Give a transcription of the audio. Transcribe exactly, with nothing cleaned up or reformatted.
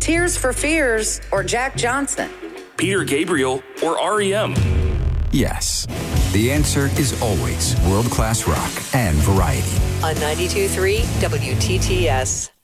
Tears for Fears or Jack Johnson? Peter Gabriel or R E M? Yes. The answer is always world-class rock and variety. On ninety-two point three W T T S.